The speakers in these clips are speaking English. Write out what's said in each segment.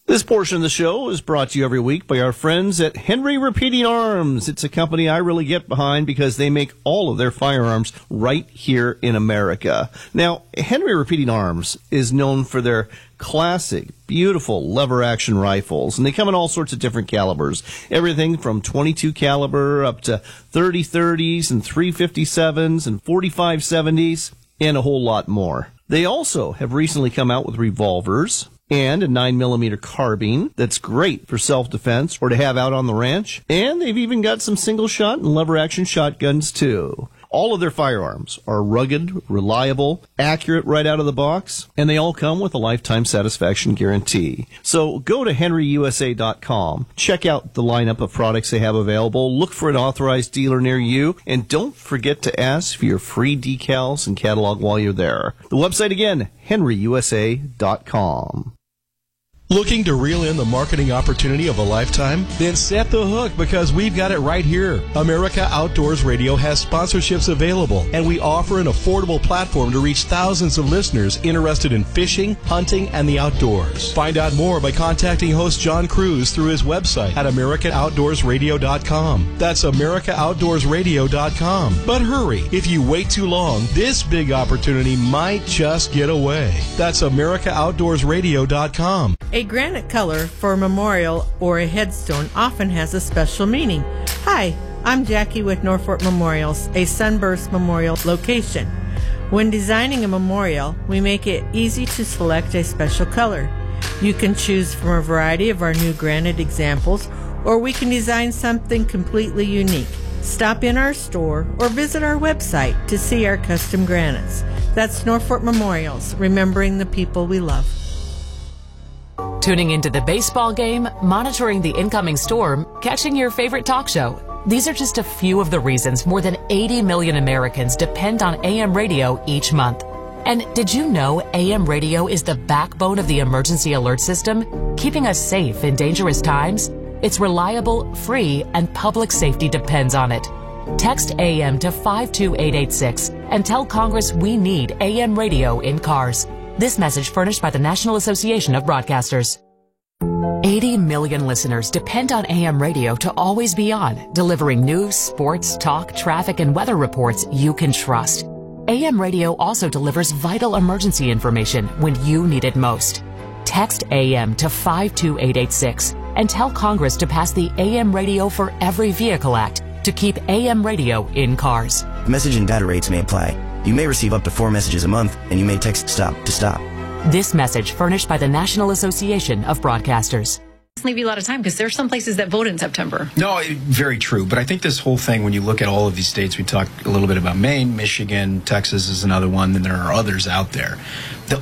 This portion of the show is brought to you every week by our friends at Henry Repeating Arms. It's a company I really get behind because they make all of their firearms right here in America. Now, Henry Repeating Arms is known for their classic, beautiful lever-action rifles, and they come in all sorts of different calibers. Everything from .22 caliber up to .30-30s and .357s and .45-70s, and a whole lot more. They also have recently come out with revolvers and a 9mm carbine that's great for self-defense or to have out on the ranch. And they've even got some single-shot and lever-action shotguns, too. All of their firearms are rugged, reliable, accurate right out of the box, and they all come with a lifetime satisfaction guarantee. So go to henryusa.com, check out the lineup of products they have available, look for an authorized dealer near you, and don't forget to ask for your free decals and catalog while you're there. The website again, henryusa.com. Looking to reel in the marketing opportunity of a lifetime? Then set the hook, because we've got it right here. America Outdoors Radio has sponsorships available, and we offer an affordable platform to reach thousands of listeners interested in fishing, hunting, and the outdoors. Find out more by contacting host John Cruz through his website at AmericanOutdoorsRadio.com. That's AmericanOutdoorsRadio.com. But hurry, if you wait too long, this big opportunity might just get away. That's AmericanOutdoorsRadio.com. A granite color for a memorial or a headstone often has a special meaning. Hi, I'm Jackie with Norfolk Memorials, a sunburst memorial location. When designing a memorial, we make it easy to select a special color. You can choose from a variety of our new granite examples, or we can design something completely unique. Stop in our store or visit our website to see our custom granites. That's Norfolk Memorials, remembering the people we love. Tuning into the baseball game, monitoring the incoming storm, catching your favorite talk show. These are just a few of the reasons more than 80 million Americans depend on AM radio each month. And did you know AM radio is the backbone of the emergency alert system, keeping us safe in dangerous times? It's reliable, free, and public safety depends on it. Text AM to 52886 and tell Congress we need AM radio in cars. This message furnished by the National Association of Broadcasters. 80 million listeners depend on AM radio to always be on, delivering news, sports, talk, traffic, and weather reports you can trust. AM radio also delivers vital emergency information when you need it most. Text AM to 52886 and tell Congress to pass the AM Radio for Every Vehicle Act to keep AM radio in cars. Message and data rates may apply. You may receive up to 4 messages a month, and you may text STOP to stop. This message furnished by the National Association of Broadcasters. Leave you a lot of time because there are some places that vote in September. No, very true. But I think this whole thing, when you look at all of these states, we talked a little bit about Maine, Michigan, Texas is another one, and there are others out there. The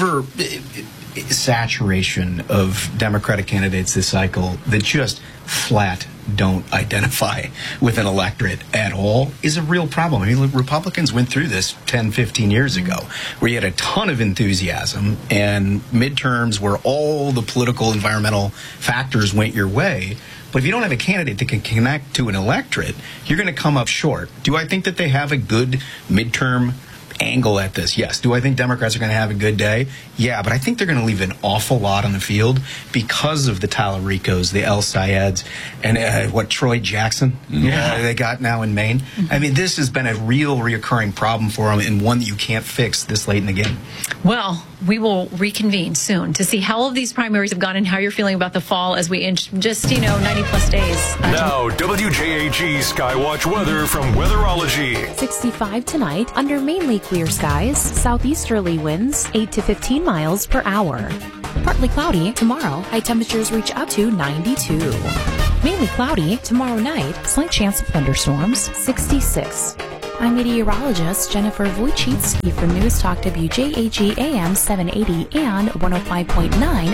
over-saturation of Democratic candidates this cycle that just flat don't identify with an electorate at all is a real problem. I mean, Republicans went through this 10, 15 years ago, where you had a ton of enthusiasm and midterms where all the political, environmental factors went your way. But if you don't have a candidate that can connect to an electorate, you're going to come up short. Do I think that they have a good midterm angle at this? Yes. Do I think Democrats are going to have a good day? Yeah, but I think they're going to leave an awful lot on the field because of the Tallaricos, the El Sayeds, and Troy Jackson they got now in Maine. I mean, this has been a real reoccurring problem for them, and one that you can't fix this late in the game. Well, we will reconvene soon to see how all of these primaries have gone and how you're feeling about the fall as we inch just, 90 plus days. Now, WJAG Skywatch weather from Weatherology. 65 tonight under mainly clear skies, southeasterly winds 8 to 15 miles per hour. Partly cloudy tomorrow, high temperatures reach up to 92. Mainly cloudy tomorrow night, slight chance of thunderstorms 66. I'm meteorologist Jennifer Wojcicki from News Talk WJAG AM 780 and 105.9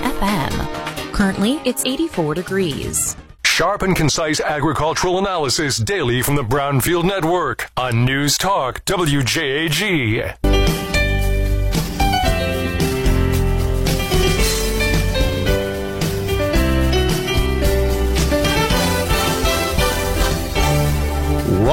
FM. Currently, it's 84 degrees. Sharp and concise agricultural analysis daily from the Brownfield Network on News Talk WJAG. Welcome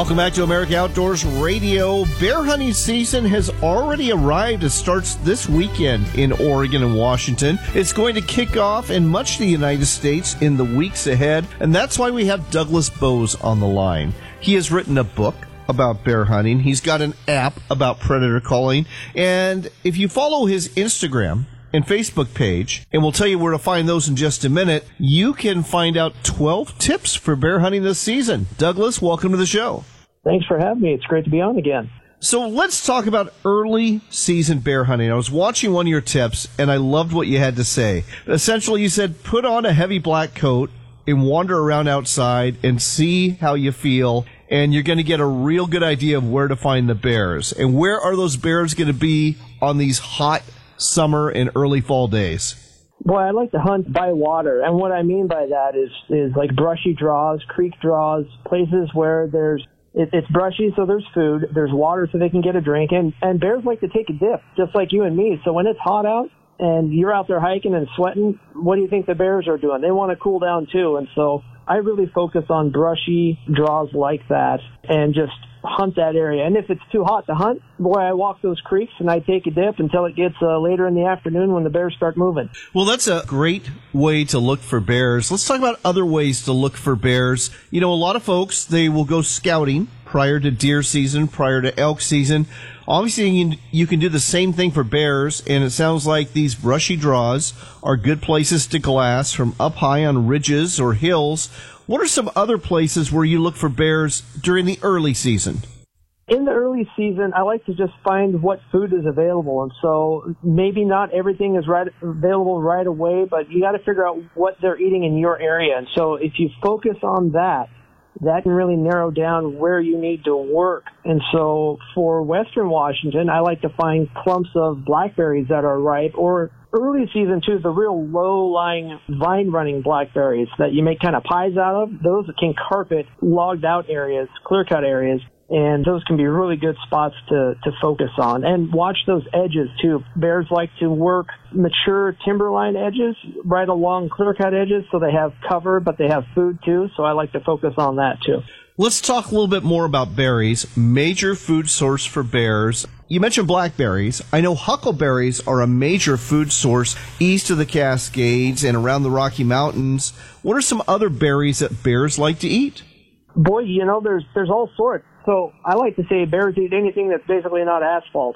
Welcome back to America Outdoors Radio. Bear hunting season has already arrived. It starts this weekend in Oregon and Washington. It's going to kick off in much of the United States in the weeks ahead, and that's why we have Douglas Bose on the line. He has written a book about bear hunting. He's got an app about predator calling, and if you follow his Instagram and Facebook page, and we'll tell you where to find those in just a minute, you can find out 12 tips for bear hunting this season. Douglas, welcome to the show. Thanks for having me. It's great to be on again. So let's talk about early season bear hunting. I was watching one of your tips, and I loved what you had to say. Essentially, you said put on a heavy black coat and wander around outside and see how you feel, and you're going to get a real good idea of where to find the bears. And where are those bears going to be on these hot summer and early fall days? Boy, I like to hunt by water, and what I mean by that is like brushy draws, creek draws, places where it's brushy, so there's food, there's water so they can get a drink, and bears like to take a dip, just like you and me. So when it's hot out and you're out there hiking and sweating, what do you think the bears are doing? They want to cool down too, and so I really focus on brushy draws like that and just hunt that area. And if it's too hot to hunt, boy, I walk those creeks and I take a dip until it gets later in the afternoon when the bears start moving. Well, that's a great way to look for bears. Let's talk about other ways to look for bears. You know, a lot of folks, they will go scouting prior to deer season, prior to elk season. Obviously, you can do the same thing for bears, and it sounds like these brushy draws are good places to glass from up high on ridges or hills. What are some other places where you look for bears during the early season? In the early season, I like to just find what food is available. And so maybe not everything is available right away, but you got to figure out what they're eating in your area. And so if you focus on that can really narrow down where you need to work. And so for Western Washington, I like to find clumps of blackberries that are ripe, or early season too, the real low-lying vine-running blackberries that you make kind of pies out of. Those can carpet logged-out areas, clear-cut areas, and those can be really good spots to focus on. And watch those edges too. Bears like to work mature timberline edges right along clear-cut edges, so they have cover, but they have food too, so I like to focus on that too. Let's talk a little bit more about berries, major food source for bears. You mentioned blackberries. I know huckleberries are a major food source east of the Cascades and around the Rocky Mountains. What are some other berries that bears like to eat? Boy, you know, there's all sorts. So I like to say bears eat anything that's basically not asphalt.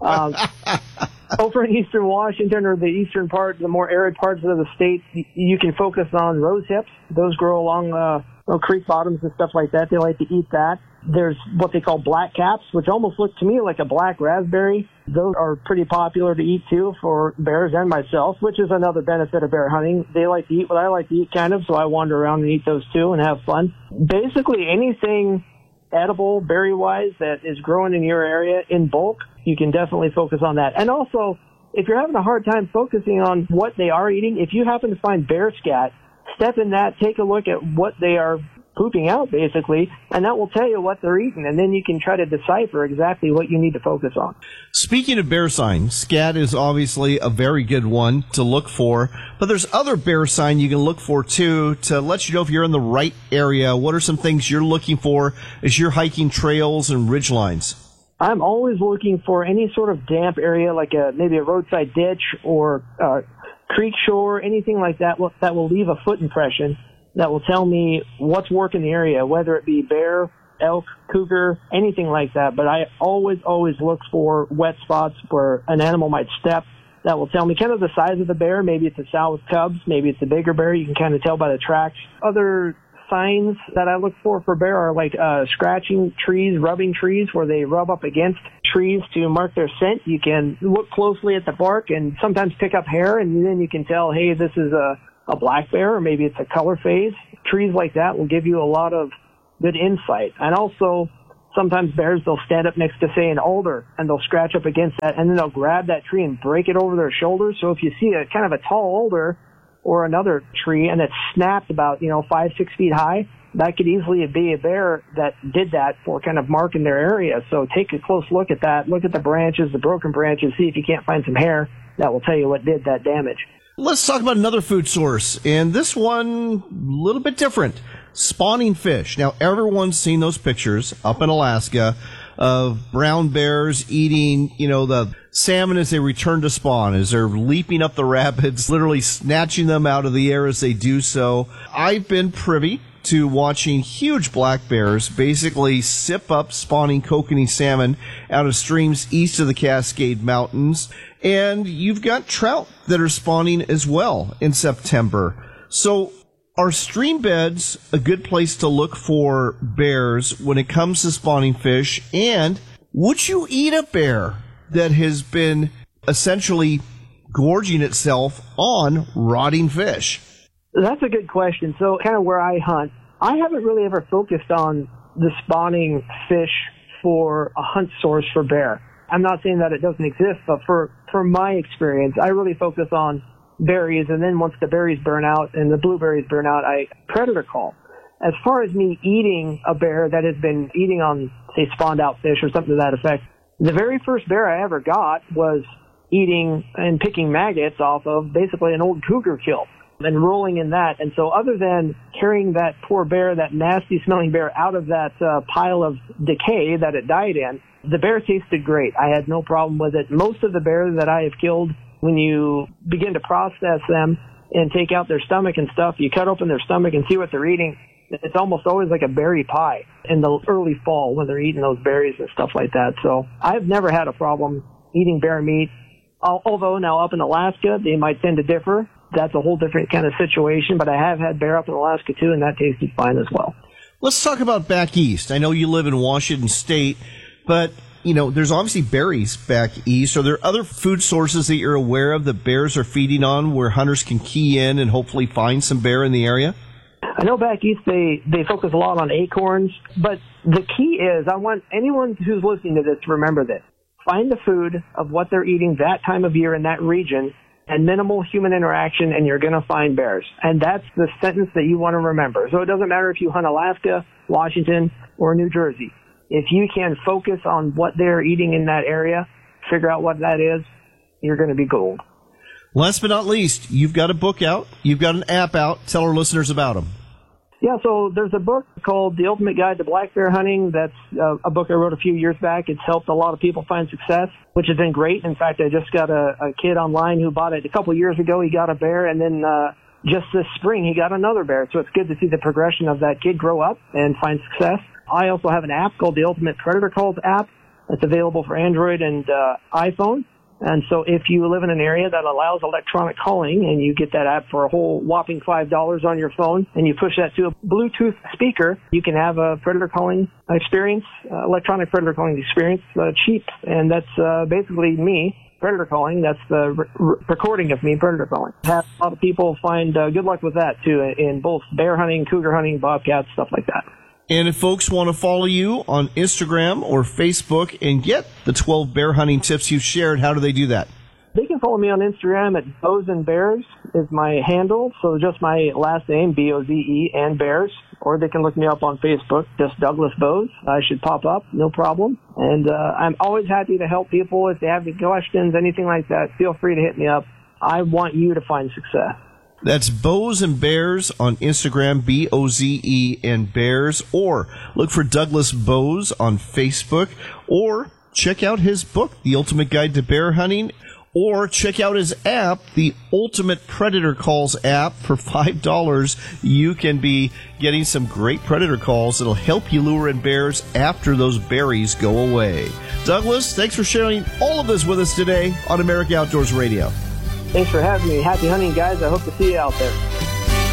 Over in eastern Washington, or the eastern part, the more arid parts of the state, you can focus on rose hips. Those grow along creek bottoms and stuff like that. They like to eat that. There's what they call black caps, which almost look to me like a black raspberry. Those are pretty popular to eat too for bears and myself, which is another benefit of bear hunting. They like to eat what I like to eat kind of, so I wander around and eat those too and have fun. Basically anything edible berry-wise that is growing in your area in bulk, you can definitely focus on that. And also, if you're having a hard time focusing on what they are eating, if you happen to find bear scat, step in that, take a look at what they are pooping out, basically, and that will tell you what they're eating, and then you can try to decipher exactly what you need to focus on. Speaking of bear sign, scat is obviously a very good one to look for, but there's other bear sign you can look for, too, to let you know if you're in the right area. What are some things you're looking for as you're hiking trails and ridgelines? I'm always looking for any sort of damp area, like maybe a roadside ditch or creek shore, anything like that that will leave a foot impression that will tell me what's working the area, whether it be bear, elk, cougar, anything like that. But I always look for wet spots where an animal might step. That will tell me kind of the size of the bear. Maybe it's a sow with cubs. Maybe it's a bigger bear. You can kind of tell by the tracks. Other signs that I look for bear are like scratching trees, rubbing trees, where they rub up against trees to mark their scent. You can look closely at the bark and sometimes pick up hair, and then you can tell, hey, this is a black bear, or maybe it's a color phase. Trees like that will give you a lot of good insight. And also, sometimes bears, they'll stand up next to, say, an alder, and they'll scratch up against that, and then they'll grab that tree and break it over their shoulders. So if you see a kind of a tall alder or another tree, and it's snapped about, 5-6 feet high, that could easily be a bear that did that for kind of marking their area. So take a close look at that. Look at the branches, the broken branches, see if you can't find some hair that will tell you what did that damage. Let's talk about another food source, and this one a little bit different. Spawning fish. Now, everyone's seen those pictures up in Alaska of brown bears eating, the salmon as they return to spawn, as they're leaping up the rapids, literally snatching them out of the air as they do so. I've been privy to watching huge black bears basically sip up spawning kokanee salmon out of streams east of the Cascade Mountains. And you've got trout that are spawning as well in September. So are stream beds a good place to look for bears when it comes to spawning fish? And would you eat a bear that has been essentially gorging itself on rotting fish? That's a good question. So kind of where I hunt, I haven't really ever focused on the spawning fish for a hunt source for bear. I'm not saying that it doesn't exist, but for my experience, I really focus on berries, and then once the berries burn out and the blueberries burn out, I predator call. As far as me eating a bear that has been eating on, say, spawned out fish or something to that effect, the very first bear I ever got was eating and picking maggots off of basically an old cougar kill and rolling in that. And so other than carrying that poor bear, that nasty smelling bear, out of that pile of decay that it died in, the bear tasted great. I had no problem with it. Most of the bears that I have killed, when you begin to process them and take out their stomach and stuff, you cut open their stomach and see what they're eating. It's almost always like a berry pie in the early fall when they're eating those berries and stuff like that. So I've never had a problem eating bear meat. Although now up in Alaska, they might tend to differ. That's a whole different kind of situation, but I have had bear up in Alaska too, and that tasted fine as well. Let's talk about back east. I know you live in Washington State, but there's obviously berries back east. Are there other food sources that you're aware of that bears are feeding on where hunters can key in and hopefully find some bear in the area? I know back east they focus a lot on acorns, but the key is I want anyone who's listening to this to remember this. Find the food of what they're eating that time of year in that region and minimal human interaction, and you're going to find bears. And that's the sentence that you want to remember. So it doesn't matter if you hunt Alaska, Washington, or New Jersey. If you can focus on what they're eating in that area, figure out what that is, you're going to be gold. Last but not least, you've got a book out. You've got an app out. Tell our listeners about them. Yeah, so there's a book called The Ultimate Guide to Black Bear Hunting. That's a book I wrote a few years back. It's helped a lot of people find success, which has been great. In fact, I just got a kid online who bought it a couple of years ago. He got a bear, and then just this spring he got another bear. So it's good to see the progression of that kid grow up and find success. I also have an app called the Ultimate Predator Calls app. It's available for Android and iPhone. And so if you live in an area that allows electronic calling and you get that app for a whole whopping $5 on your phone and you push that to a Bluetooth speaker, you can have a predator calling experience, electronic predator calling experience, cheap. And that's basically me, predator calling. That's the recording of me predator calling. Have a lot of people find good luck with that too in both bear hunting, cougar hunting, bobcats, stuff like that. And if folks want to follow you on Instagram or Facebook and get the 12 bear hunting tips you've shared, how do they do that? They can follow me on Instagram at Boze and Bears is my handle. So just my last name, B-O-Z-E, and Bears. Or they can look me up on Facebook, just Douglas Boze. I should pop up, no problem. And I'm always happy to help people. If they have any questions, anything like that, feel free to hit me up. I want you to find success. That's Boze and Bears on Instagram, B-O-Z-E and Bears. Or look for Douglas Boze on Facebook. Or check out his book, The Ultimate Guide to Bear Hunting. Or check out his app, the Ultimate Predator Calls app. For $5, you can be getting some great predator calls that'll help you lure in bears after those berries go away. Douglas, thanks for sharing all of this with us today on America Outdoors Radio. Thanks for having me. Happy hunting, guys. I hope to see you out there.